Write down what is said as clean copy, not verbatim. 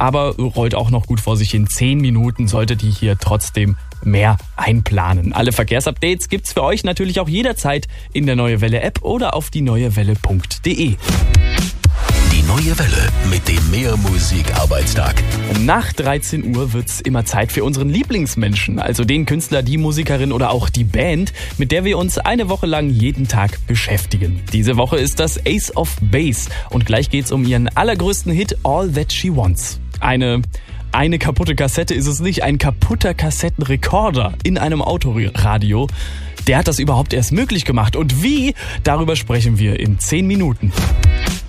aber rollt auch noch gut vor sich hin. 10 Minuten solltet ihr hier trotzdem mehr einplanen. Alle Verkehrsupdates gibt's für euch natürlich auch jederzeit in der Neue Welle App oder auf dieneuewelle.de. Die Neue Welle mit dem Mehr-Musik-Arbeitstag. Nach 13 Uhr wird's immer Zeit für unseren Lieblingsmenschen, also den Künstler, die Musikerin oder auch die Band, mit der wir uns eine Woche lang jeden Tag beschäftigen. Diese Woche ist das Ace of Base und gleich geht's um ihren allergrößten Hit All That She Wants. Eine kaputte Kassette ist es nicht, ein kaputter Kassettenrekorder in einem Autoradio. Der hat das überhaupt erst möglich gemacht. Und wie? Darüber sprechen wir in 10 Minuten.